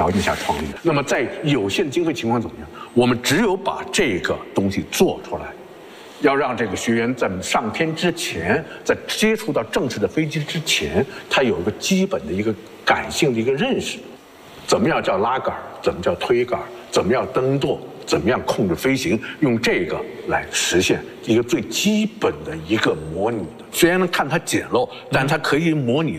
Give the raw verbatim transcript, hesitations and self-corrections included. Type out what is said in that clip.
条件下创立的。那么在有限经费情况怎么样？我们只有把这个东西做出来，要让这个学员在上天之前，在接触到正式的飞机之前，他有一个基本的一个感性的一个认识，怎么样叫拉杆，怎么叫推杆，怎么样蹬舵，怎么样控制飞行，用这个来实现一个最基本的一个模拟的。虽然看它简陋，但它可以模拟